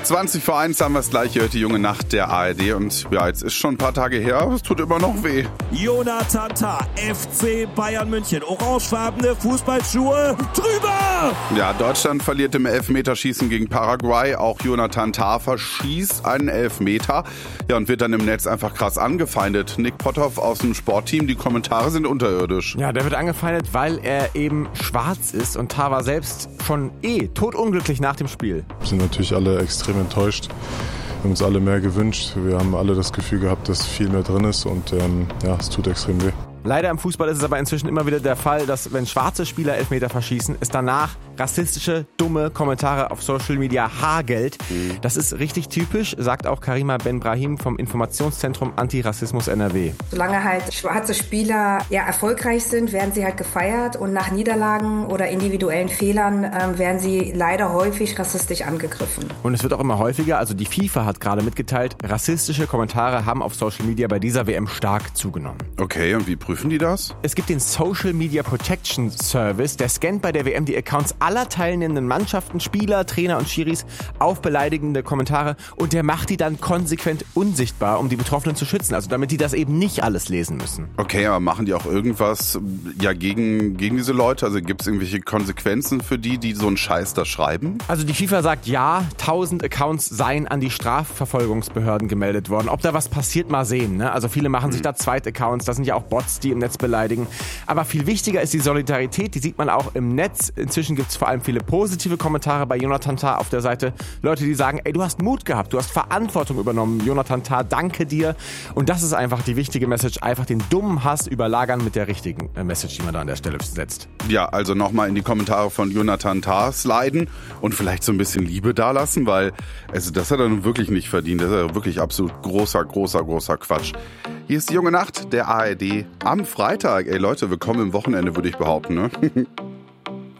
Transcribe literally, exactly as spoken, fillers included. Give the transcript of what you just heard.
zwanzig vor eins haben wir es gleich, hier hört die junge Nacht der A R D. Und ja, jetzt ist schon ein paar Tage her, aber es tut immer noch weh. Jonathan Tah, F C Bayern München, orangefarbene Fußballschuhe, drüber! Ja, Deutschland verliert im Elfmeterschießen gegen Paraguay. Auch Jonathan Tah verschießt einen Elfmeter. Ja, und wird dann im Netz einfach krass angefeindet. Nick Potthoff aus dem Sportteam, die Kommentare sind unterirdisch. Ja, der wird angefeindet, weil er eben schwarz ist. Und Tah war selbst schon eh totunglücklich nach dem Spiel. Wir sind natürlich alle extrem enttäuscht. Wir haben uns alle mehr gewünscht. Wir haben alle das Gefühl gehabt, dass viel mehr drin ist und ähm, ja, es tut extrem weh. Leider im Fußball ist es aber inzwischen immer wieder der Fall, dass wenn schwarze Spieler Elfmeter verschießen, es danach rassistische, dumme Kommentare auf Social Media hagelt. Mhm. Das ist richtig typisch, sagt auch Karima Ben-Brahim vom Informationszentrum Antirassismus N R W. Solange halt schwarze Spieler ja, erfolgreich sind, werden sie halt gefeiert und nach Niederlagen oder individuellen Fehlern ähm, werden sie leider häufig rassistisch angegriffen. Und es wird auch immer häufiger, also die FIFA hat gerade mitgeteilt, rassistische Kommentare haben auf Social Media bei dieser W M stark zugenommen. Okay, und wie prüfen die das? Es gibt den Social Media Protection Service, der scannt bei der W M die Accounts aller teilnehmenden Mannschaften, Spieler, Trainer und Schiris auf beleidigende Kommentare und der macht die dann konsequent unsichtbar, um die Betroffenen zu schützen, also damit die das eben nicht alles lesen müssen. Okay, aber machen die auch irgendwas ja gegen, gegen diese Leute? Also gibt es irgendwelche Konsequenzen für die, die so einen Scheiß da schreiben? Also die FIFA sagt ja, tausend Accounts seien an die Strafverfolgungsbehörden gemeldet worden. Ob da was passiert, mal sehen. Ne? Also viele machen sich da Zweit-Accounts, da sind ja auch Bots, die im Netz beleidigen. Aber viel wichtiger ist die Solidarität, die sieht man auch im Netz. Inzwischen gibt es vor allem viele positive Kommentare bei Jonathan Tah auf der Seite. Leute, die sagen, ey, du hast Mut gehabt, du hast Verantwortung übernommen. Jonathan Tah, danke dir. Und das ist einfach die wichtige Message, einfach den dummen Hass überlagern mit der richtigen Message, die man da an der Stelle setzt. Ja, also nochmal in die Kommentare von Jonathan Tah sliden und vielleicht so ein bisschen Liebe dalassen, weil also das hat er nun wirklich nicht verdient. Das ist ja wirklich absolut großer, großer, großer Quatsch. Hier ist die junge Nacht der A R D am Freitag. Ey Leute, willkommen im Wochenende, würde ich behaupten, ne?